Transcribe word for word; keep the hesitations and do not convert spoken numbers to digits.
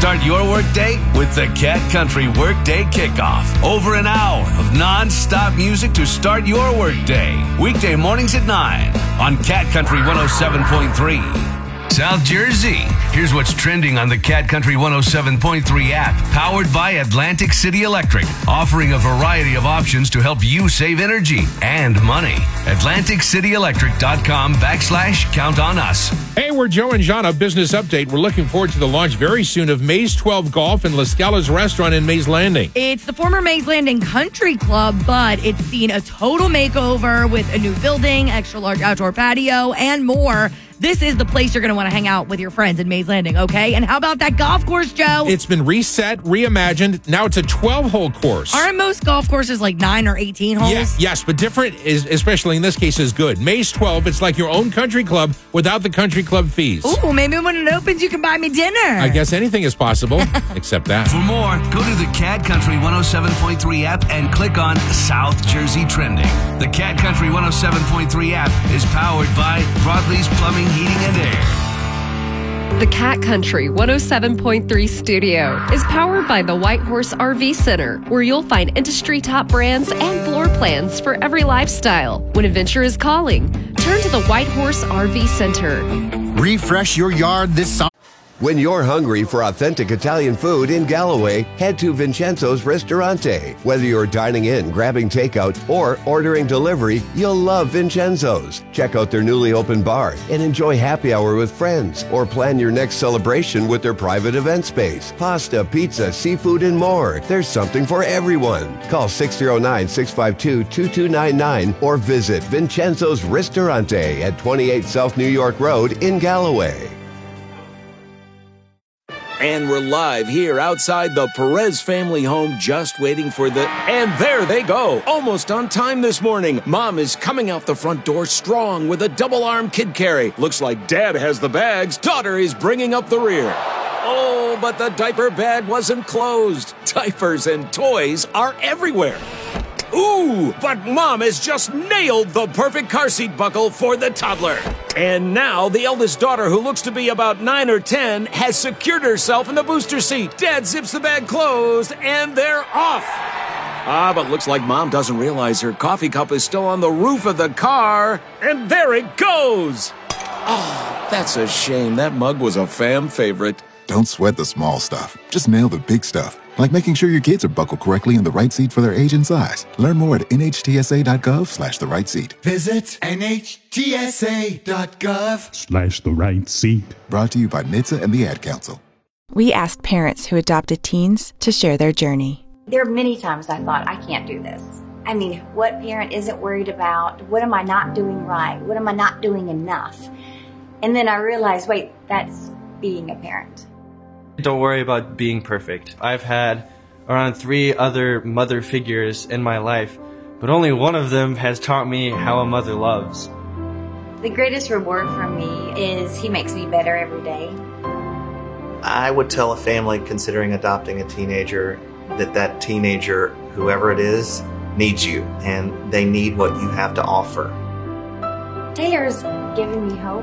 Start your workday with the Cat Country Workday Kickoff. Over an hour of non-stop music to start your workday. Weekday mornings at nine on Cat Country one oh seven point three. South Jersey. Here's what's trending on the Cat Country one oh seven point three app, powered by Atlantic City Electric, offering a variety of options to help you save energy and money. Atlantic City Electric dot com backslash count on us. Hey, we're Joe and John, a business update. We're looking forward to the launch very soon of Maze twelve Golf and La Scala's Restaurant in Maze Landing. It's the former Maze Landing Country Club, but it's seen a total makeover with a new building, extra large outdoor patio, and more. This is the place you're going to want to hang out with your friends in Maze Landing, okay? And how about that golf course, Joe? It's been reset, reimagined. Now it's a twelve-hole course. Aren't most golf courses like nine or eighteen holes? Yes, yes, but different, is, especially in this case, is good. Maze twelve, it's like your own country club without the country club fees. Ooh, maybe when it opens, you can buy me dinner. I guess anything is possible, except that. For more, go to the Cat Country one oh seven point three app and click on South Jersey Trending. The Cat Country one oh seven point three app is powered by Broadleys Plumbing, Heating, and Air. The Cat Country one oh seven point three studio is powered by the White Horse R V Center, where you'll find industry top brands and floor plans for every lifestyle. When adventure is calling, turn to the White Horse R V Center. Refresh your yard this summer. When you're hungry for authentic Italian food in Galloway, head to Vincenzo's Ristorante. Whether you're dining in, grabbing takeout, or ordering delivery, you'll love Vincenzo's. Check out their newly opened bar and enjoy happy hour with friends, or plan your next celebration with their private event space. Pasta, pizza, seafood, and more. There's something for everyone. Call six oh nine, six five two, two two nine nine or visit Vincenzo's Ristorante at twenty-eight South New York Road in Galloway. And we're live here outside the Perez family home, just waiting for the... And there they go, almost on time this morning. Mom is coming out the front door strong with a double-arm kid carry. Looks like Dad has the bags. Daughter is bringing up the rear. Oh, but the diaper bag wasn't closed. Diapers and toys are everywhere. Ooh, but Mom has just nailed the perfect car seat buckle for the toddler. And now the eldest daughter, who looks to be about nine or ten, has secured herself in the booster seat. Dad zips the bag closed, and they're off. Ah, but looks like Mom doesn't realize her coffee cup is still on the roof of the car. And there it goes. Oh, that's a shame. That mug was a fam favorite. Don't sweat the small stuff. Just nail the big stuff. Like making sure your kids are buckled correctly in the right seat for their age and size. Learn more at nhtsa.gov slash the right seat. Visit nhtsa.gov slash the right seat. Brought to you by N H T S A and the Ad Council. We asked parents who adopted teens to share their journey. There are many times I thought, I can't do this. I mean, what parent isn't worried about? What am I not doing right? What am I not doing enough? And then I realized, wait, that's being a parent. Don't worry about being perfect. I've had around three other mother figures in my life, but only one of them has taught me how a mother loves. The greatest reward for me is he makes me better every day. I would tell a family considering adopting a teenager that that teenager, whoever it is, needs you, and they need what you have to offer. Taylor's given me hope.